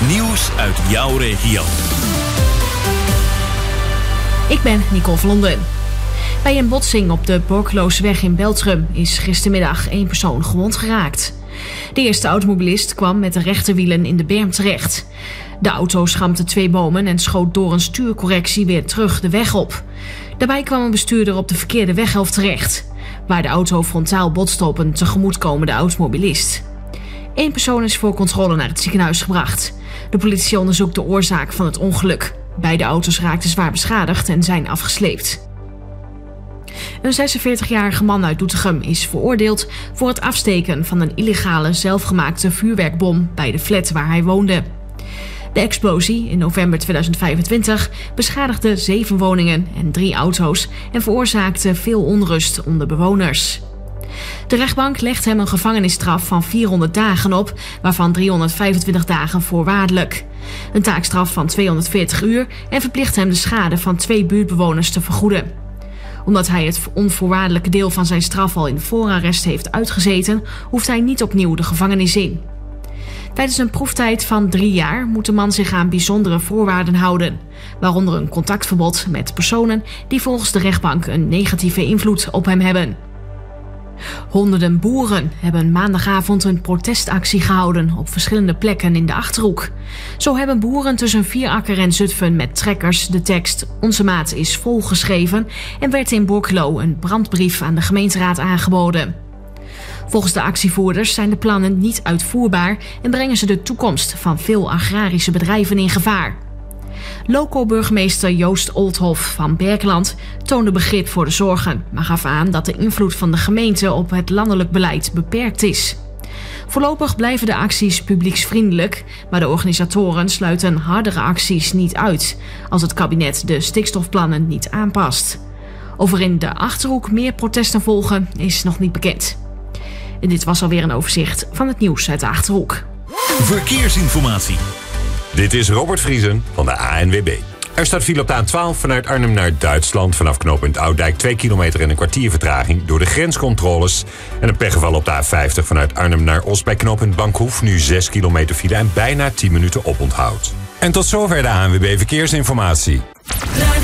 Nieuws uit jouw regio. Ik ben Nicole Vlonden. Bij een botsing op de Borkloosweg in Beltrum is gistermiddag 1 persoon gewond geraakt. De eerste automobilist kwam met de rechterwielen in de berm terecht. De auto schampte 2 bomen en schoot door een stuurcorrectie weer terug de weg op. Daarbij kwam een bestuurder op de verkeerde weghelft terecht, waar de auto frontaal botste op een tegemoetkomende automobilist. 1 persoon is voor controle naar het ziekenhuis gebracht. De politie onderzoekt de oorzaak van het ongeluk. Beide auto's raakten zwaar beschadigd en zijn afgesleept. Een 46-jarige man uit Doetinchem is veroordeeld voor het afsteken van een illegale zelfgemaakte vuurwerkbom bij de flat waar hij woonde. De explosie in november 2025 beschadigde 7 woningen en 3 auto's en veroorzaakte veel onrust onder bewoners. De rechtbank legt hem een gevangenisstraf van 400 dagen op, waarvan 325 dagen voorwaardelijk. Een taakstraf van 240 uur en verplicht hem de schade van 2 buurtbewoners te vergoeden. Omdat hij het onvoorwaardelijke deel van zijn straf al in voorarrest heeft uitgezeten, hoeft hij niet opnieuw de gevangenis in. Tijdens een proeftijd van 3 jaar moet de man zich aan bijzondere voorwaarden houden, waaronder een contactverbod met personen die volgens de rechtbank een negatieve invloed op hem hebben. Honderden boeren hebben maandagavond een protestactie gehouden op verschillende plekken in de Achterhoek. Zo hebben boeren tussen Vierakker en Zutphen met trekkers de tekst "Onze maat is vol" geschreven en werd in Borculo een brandbrief aan de gemeenteraad aangeboden. Volgens de actievoerders zijn de plannen niet uitvoerbaar en brengen ze de toekomst van veel agrarische bedrijven in gevaar. Loco-burgemeester Joost Oldhoff van Berkeland toonde begrip voor de zorgen, maar gaf aan dat de invloed van de gemeente op het landelijk beleid beperkt is. Voorlopig blijven de acties publieksvriendelijk, maar de organisatoren sluiten hardere acties niet uit als het kabinet de stikstofplannen niet aanpast. Of er in de Achterhoek meer protesten volgen is nog niet bekend. En dit was alweer een overzicht van het nieuws uit de Achterhoek. Verkeersinformatie. Dit is Robert Vriesen van de ANWB. Er staat file op de A12 vanuit Arnhem naar Duitsland. Vanaf knooppunt Oudijk 2 kilometer en een kwartier vertraging door de grenscontroles. En een pechgeval op de A50 vanuit Arnhem naar Os bij knooppunt Bankhoef. Nu 6 kilometer file en bijna 10 minuten oponthoud. En tot zover de ANWB Verkeersinformatie.